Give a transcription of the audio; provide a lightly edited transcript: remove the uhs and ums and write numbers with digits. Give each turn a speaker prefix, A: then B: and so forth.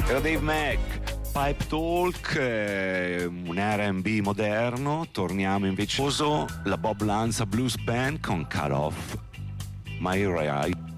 A: Era Dave Mack, Pipe Talk, un R&B moderno. Torniamo invece la Bob Lanza Blues Band con Cut Off My Right.